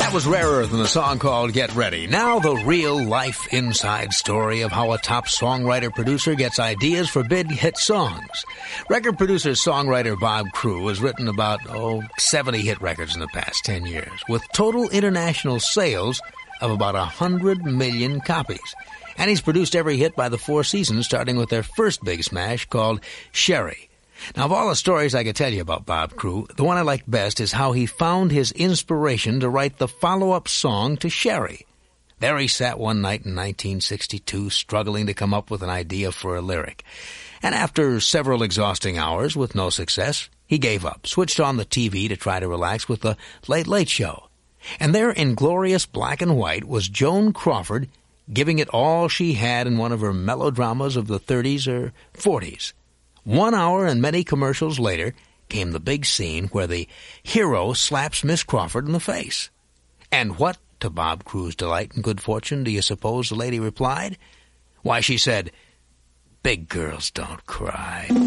That was Rarer than the song called Get Ready. Now the real-life inside story of how a top songwriter-producer gets ideas for big hit songs. Record producer-songwriter Bob Crewe has written about, 70 hit records in the past 10 years, with total international sales of about 100 million copies. And he's produced every hit by the Four Seasons, starting with their first big smash called Sherry. Now, of all the stories I could tell you about Bob Crewe, the one I liked best is how he found his inspiration to write the follow-up song to Sherry. There he sat one night in 1962, struggling to come up with an idea for a lyric. And after several exhausting hours with no success, he gave up, switched on the TV to try to relax with the Late Late Show. And there in glorious black and white was Joan Crawford giving it all she had in one of her melodramas of the 30s or 40s. 1 hour and many commercials later came the big scene where the hero slaps Miss Crawford in the face. And what, to Bob Crewe's delight and good fortune, do you suppose the lady replied? Why, she said, "Big girls don't cry."